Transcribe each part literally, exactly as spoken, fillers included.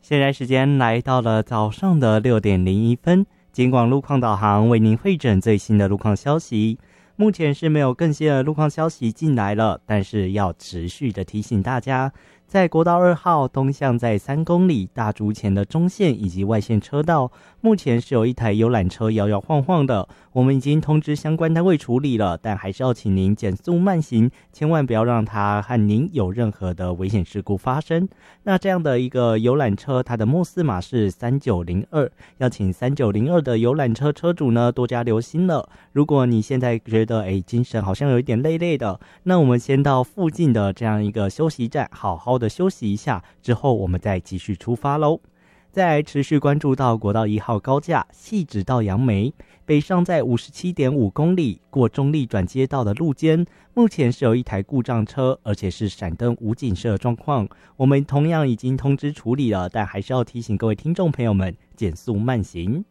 现在时间来到了早上的六点零一分，警广路况导航为您汇整最新的路况消息。目前是没有更新的路况消息进来了，但是要持续的提醒大家，在国道二号东向在三公里大竹前的中线以及外线车道，目前是有一台游览车摇摇晃晃的，我们已经通知相关单位处理了，但还是要请您减速慢行，千万不要让它和您有任何的危险事故发生。那这样的一个游览车，它的末四码是三九零二，要请三九零二的游览车车主呢多加留心了。如果你现在觉得诶精神好像有一点累累的，那我们先到附近的这样一个休息站好好的休息一下，之后我们再继续出发咯。再来持续关注到国道一号高架汐止到杨梅，北上在 五十七点五公里过中立转接道的路肩，目前是有一台故障车，而且是闪灯无警示的状况，我们同样已经通知处理了，但还是要提醒各位听众朋友们减速慢行。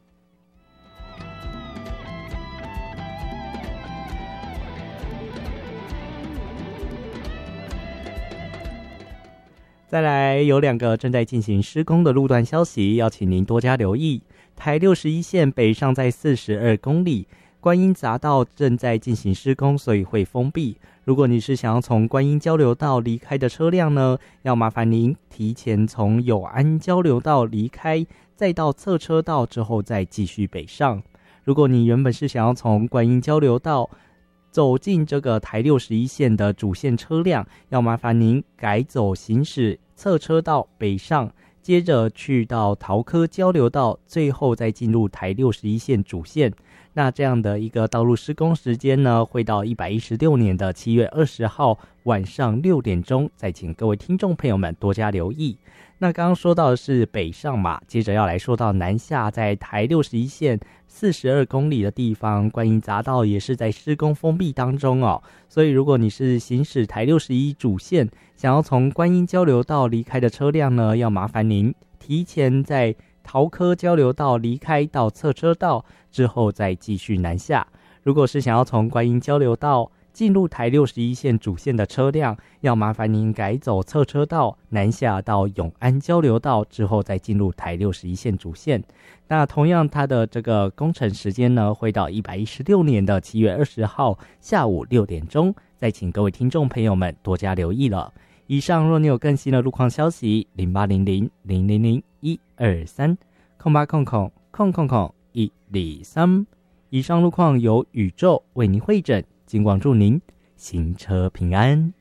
再来有两个正在进行施工的路段消息，要请您多加留意。台六十一线北上在四十二公里，观音匝道正在进行施工，所以会封闭。如果你是想要从观音交流道离开的车辆呢，要麻烦您提前从友安交流道离开，再到侧车道之后再继续北上。如果你原本是想要从观音交流道走进这个台六十一线的主线车辆，要麻烦您改走行驶侧车道北上，接着去到桃科交流道，最后再进入台六十一线主线。那这样的一个道路施工时间呢，会到一百一十六年的七月二十号晚上六点钟，再请各位听众朋友们多加留意。那刚刚说到的是北上嘛，接着要来说到南下，在台六十一线四十二公里的地方，观音匝道也是在施工封闭当中哦。所以如果你是行驶台六十一主线，想要从观音交流道离开的车辆呢，要麻烦您提前在桃科交流道离开到侧车道之后再继续南下。如果是想要从观音交流道进入台六十一线主线的车辆，要麻烦您改走侧车道南下到永安交流道之后再进入台六十一线主线。那同样它的这个工程时间呢，会到一百一十六年的七月二十号下午六点钟，再请各位听众朋友们多加留意了。以上若你有更新的路况消息，零八零零零零零一二三空八空空空空空一二三。以上路况由宇宙为您汇整，尽管祝您行车平安。